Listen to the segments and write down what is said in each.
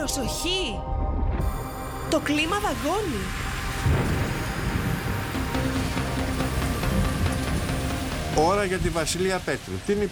Προσοχή! Το κλίμα δαγκώνει. Ώρα για τη Βασιλεία Πέτρου.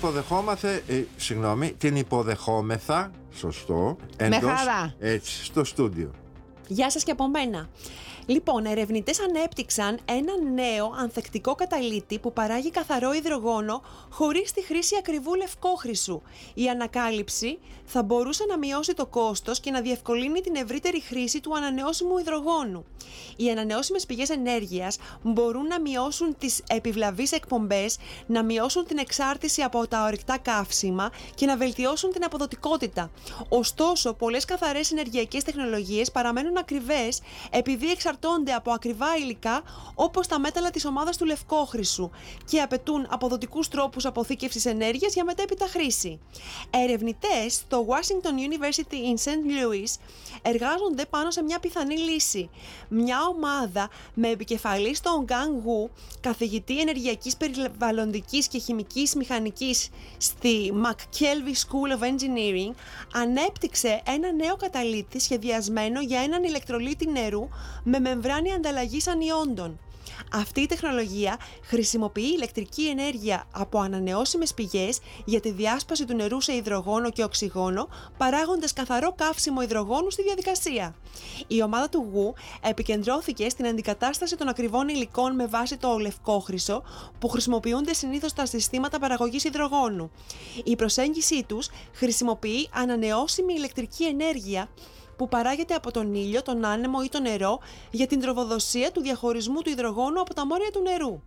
Την υποδεχόμεθα, σωστό, εντός, έτσι, στο στούντιο. Γεια σας και από μένα. Λοιπόν, ερευνητές ανέπτυξαν ένα νέο ανθεκτικό καταλύτη που παράγει καθαρό υδρογόνο χωρίς τη χρήση ακριβού λευκόχρυσου. Η ανακάλυψη θα μπορούσε να μειώσει το κόστος και να διευκολύνει την ευρύτερη χρήση του ανανεώσιμου υδρογόνου. Οι ανανεώσιμες πηγές ενέργειας μπορούν να μειώσουν τις επιβλαβείς εκπομπές, να μειώσουν την εξάρτηση από τα ορυκτά καύσιμα και να βελτιώσουν την αποδοτικότητα. Ωστόσο, πολλές καθαρές ενεργειακές τεχνολογίες παραμένουν ακριβές επειδή εξαρτώνται από ακριβά υλικά όπως τα μέταλλα της ομάδας του λευκόχρυσου και απαιτούν αποδοτικούς τρόπους αποθήκευσης ενέργειας για μετέπειτα χρήση. Ερευνητές στο Washington University in St. Louis εργάζονται πάνω σε μια πιθανή λύση. Μια ομάδα με επικεφαλής τον Gang Wu, καθηγητή ενεργειακής περιβαλλοντικής και χημικής μηχανικής στη McKelvey School of Engineering, ανέπτυξε ένα νέο καταλύτη σχεδιασμένο για έναν ηλεκτρολίτη νερού με μεμβράνη ανταλλαγής ανιόντων. Αυτή η τεχνολογία χρησιμοποιεί ηλεκτρική ενέργεια από ανανεώσιμες πηγές για τη διάσπαση του νερού σε υδρογόνο και οξυγόνο, παράγοντας καθαρό καύσιμο υδρογόνου στη διαδικασία. Η ομάδα του Wu επικεντρώθηκε στην αντικατάσταση των ακριβών υλικών με βάση το λευκόχρυσο που χρησιμοποιούνται συνήθως στα συστήματα παραγωγής υδρογόνου. Η προσέγγιση τους χρησιμοποιεί ανανεώσιμη ηλεκτρική ενέργεια που παράγεται από τον ήλιο, τον άνεμο ή το νερό για την τροφοδοσία του διαχωρισμού του υδρογόνου από τα μόρια του νερού.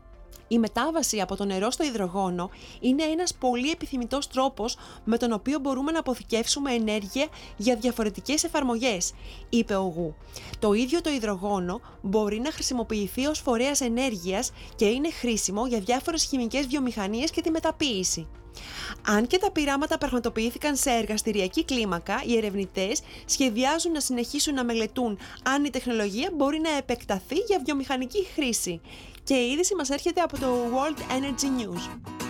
Η μετάβαση από το νερό στο υδρογόνο είναι ένας πολύ επιθυμητός τρόπος με τον οποίο μπορούμε να αποθηκεύσουμε ενέργεια για διαφορετικές εφαρμογές, είπε ο Γου. Το ίδιο το υδρογόνο μπορεί να χρησιμοποιηθεί ως φορέας ενέργειας και είναι χρήσιμο για διάφορες χημικές βιομηχανίες και τη μεταποίηση. Αν και τα πειράματα πραγματοποιήθηκαν σε εργαστηριακή κλίμακα, οι ερευνητές σχεδιάζουν να συνεχίσουν να μελετούν αν η τεχνολογία μπορεί να επεκταθεί για βιομηχανική χρήση. Και η είδηση μας έρχεται από το World Energy News.